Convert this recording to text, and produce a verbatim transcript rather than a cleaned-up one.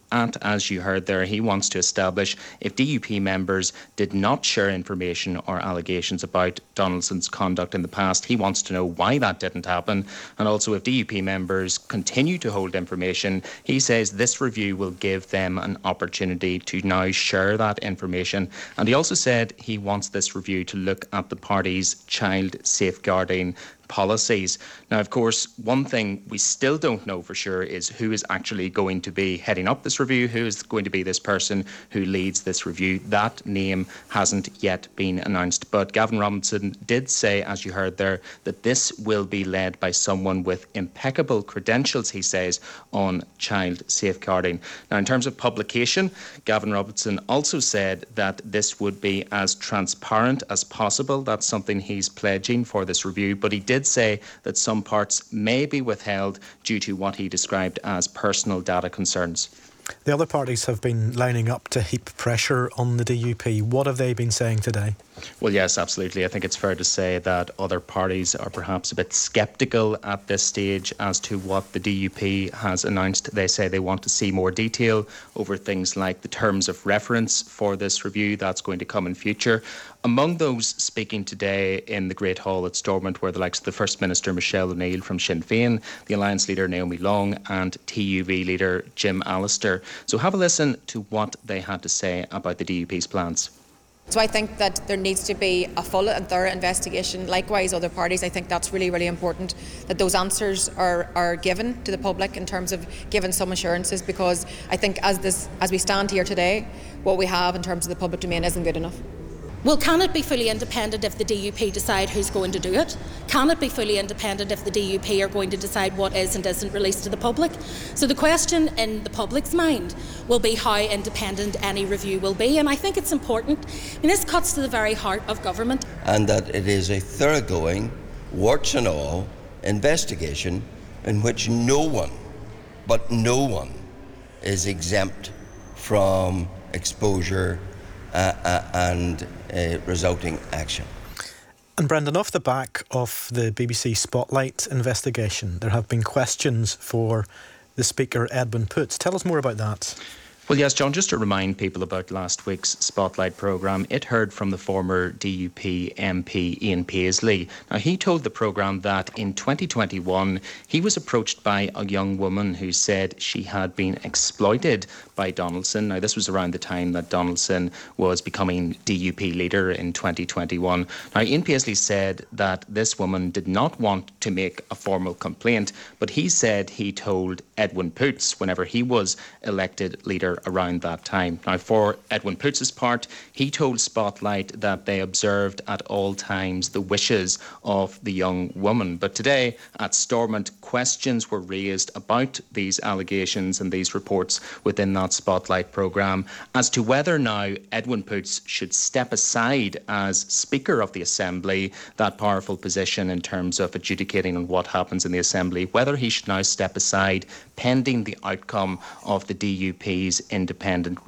at, as you heard there, he wants to establish if D U P members did not share information or allegations about Donaldson's conduct in the past, he wants to know why that didn't happen. And also, if D U P members continue to hold information, he says this review will give them an opportunity to now share that information. And he also said he wants this review to look at the party's child safeguarding policies. Now, of course, one thing we still don't know for sure is who is actually going to be heading up this review, who is going to be this person who leads this review. That name hasn't yet been announced. But Gavin Robinson did say, as you heard there, that this will be led by someone with impeccable credentials, he says, on child safeguarding. Now, in terms of publication, Gavin Robinson also said that this would be as transparent as possible. That's something he's pledging for this review. But he did say that some parts may be withheld due to what he described as personal data concerns. The other parties have been lining up to heap pressure on the D U P. What have they been saying today? Well, yes, absolutely. I think it's fair to say that other parties are perhaps a bit sceptical at this stage as to what the D U P has announced. They say they want to see more detail over things like the terms of reference for this review. That's going to come in future. Among those speaking today in the Great Hall at Stormont were the likes of the First Minister Michelle O'Neill from Sinn Féin, the Alliance leader Naomi Long and T U V leader Jim Allister. So have a listen to what they had to say about the D U P's plans. So I think that there needs to be a full and thorough investigation. Likewise, other parties, I think that's really, really important, that those answers are, are given to the public in terms of giving some assurances, because I think as this, as we stand here today, what we have in terms of the public domain isn't good enough. Well, can it be fully independent if the D U P decide who's going to do it? Can it be fully independent if the D U P are going to decide what is and isn't released to the public? So the question in the public's mind will be how independent any review will be, and I think it's important. I mean, this cuts to the very heart of government. And that it is a thoroughgoing, warts and all, investigation in which no one, but no one, is exempt from exposure uh, uh, and Uh, resulting action. And Brendan, off the back of the B B C Spotlight investigation, there have been questions for the Speaker, Edwin Poots. Tell us more about that. Well, yes, John, just to remind people about last week's Spotlight programme, it heard from the former D U P M P Ian Paisley. Now, he told the programme that in twenty twenty-one, he was approached by a young woman who said she had been exploited by Donaldson. Now, this was around the time that Donaldson was becoming D U P leader in twenty twenty-one. Now, Ian Paisley said that this woman did not want to make a formal complaint, but he said he told Edwin Poots whenever he was elected leader around that time. Now, for Edwin Poots' part, he told Spotlight that they observed at all times the wishes of the young woman. But today at Stormont, questions were raised about these allegations and these reports within that Spotlight programme as to whether now Edwin Poots should step aside as Speaker of the Assembly, that powerful position in terms of adjudicating on what happens in the Assembly, whether he should now step aside pending the outcome of the D U P's independent